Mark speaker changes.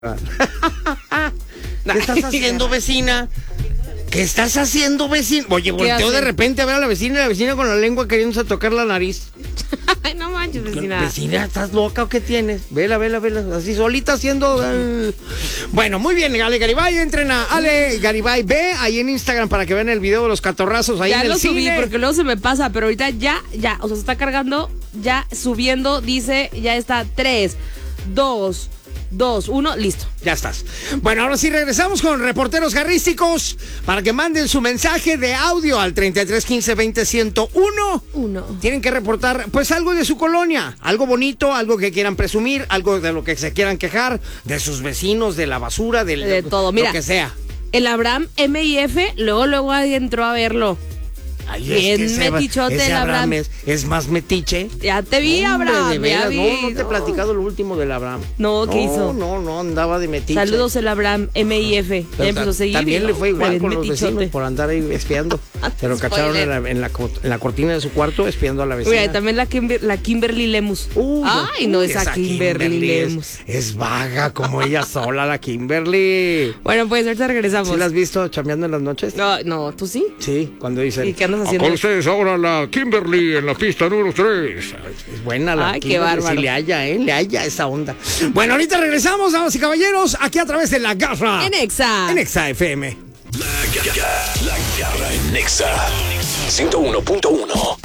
Speaker 1: ¿Qué estás haciendo, vecina? ¿Qué estás haciendo, vecina? Oye, volteó de repente a ver a la vecina y la vecina con la lengua queriéndose tocar la nariz.
Speaker 2: Ay, no manches, vecina.
Speaker 1: Vecina, ¿estás loca o qué tienes? Vela, así solita haciendo... Bueno, muy bien, Ale Garibay, entren a Ale Garibay B ahí en Instagram para que vean el video de los catorrazos ahí
Speaker 2: ya
Speaker 1: en el cine.
Speaker 2: Ya lo subí porque luego se me pasa, pero ahorita ya, o sea, se está cargando, ya subiendo, dice, ya está 3, 2, 1, listo.
Speaker 1: Ya estás. Bueno, ahora sí regresamos con reporteros garrísticos para que manden su mensaje de audio al 33 15 20 101. Tienen que reportar pues algo de su colonia, algo bonito, algo que quieran presumir, algo de lo que se quieran quejar, de sus vecinos, de la basura,
Speaker 2: de todo. Mira,
Speaker 1: lo que sea.
Speaker 2: El Abraham MIF, luego ahí entró a verlo.
Speaker 1: Ay,
Speaker 2: bien
Speaker 1: es que
Speaker 2: metichote
Speaker 1: ese
Speaker 2: el Abraham.
Speaker 1: Es más metiche.
Speaker 2: Ya te vi,
Speaker 1: Hombre,
Speaker 2: Abraham.
Speaker 1: de veras,
Speaker 2: ya vi.
Speaker 1: no te he platicado lo último del Abraham.
Speaker 2: No, ¿qué hizo?
Speaker 1: No, andaba de metiche.
Speaker 2: Saludos el Abraham MIF. Ya empezó a seguir.
Speaker 1: También le fue igual con los
Speaker 2: metichote.
Speaker 1: vecinos por andar ahí espiando. Pero cacharon en la cortina de su cuarto espiando a la vecina.
Speaker 2: Mira, también la Kimberly Lemus. Ay, no, esa Kimberly Lemus.
Speaker 1: Es vaga como ella sola, la Kimberly.
Speaker 2: Bueno, pues ahorita regresamos.
Speaker 1: ¿Sí la has visto chambeando en las noches?
Speaker 2: No, ¿tú sí?
Speaker 1: Sí, cuando dicen...
Speaker 2: ¿Y qué andas haciendo?
Speaker 1: Con ustedes ahora la Kimberly en la pista número 3. Es buena la Kimberly.
Speaker 2: Qué bárbaro.
Speaker 1: Sí, le haya esa onda. Bueno, ahorita regresamos, damas y caballeros, aquí a través de La Garra.
Speaker 2: En Exa.
Speaker 1: En Exa FM.
Speaker 3: La Garra en Exa 101.1.